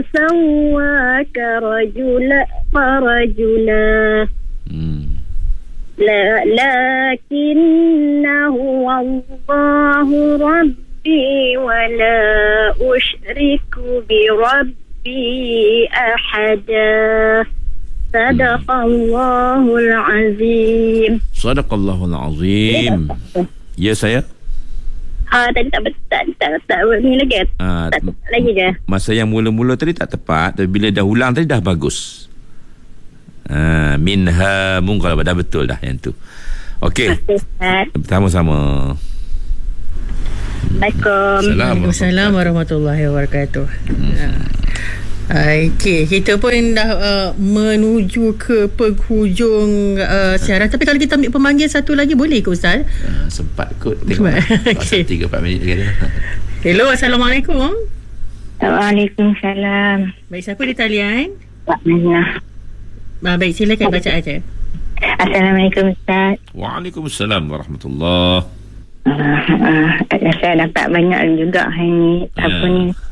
سواك رجلا لا لكنه الله ربي ولا أشرك بربي أحدا صدق الله العظيم. Sadaqallahul azim. Ya saya. Tadi tak ni lagi. Tak lagi je. Masa yang mula-mula tadi tak tepat, tapi bila dah ulang tadi dah bagus. Minha kalau dah betul dah yang tu. Okey. Sama-sama. Waalaikumsalam warahmatullahi wabarakatuh. Okey, kita pun dah menuju ke penghujung siaran. Tapi kalau kita ambil pemanggil satu lagi, boleh ke Ustaz? Sempat kot tengok. Okay. 3-4 minit lagi. Hello, Assalamualaikum. Waalaikumsalam. Baik, siapa di talian? Pak Manah. Baik, silakan baca aja. Assalamualaikum Ustaz. Waalaikumsalam warahmatullahi. Saya dapat banyak juga hari ni. Apa ni?